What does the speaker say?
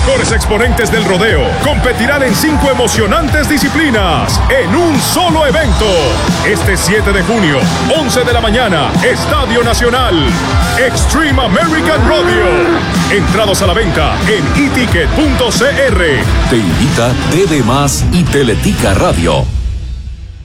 mejores exponentes del rodeo competirán en 5 emocionantes disciplinas en un solo evento. Este 7 de junio, 11 de la mañana, Estadio Nacional. Extreme American Rodeo. Entrados a la venta en eticket.cr. Te invita TV Más y Teletica Radio.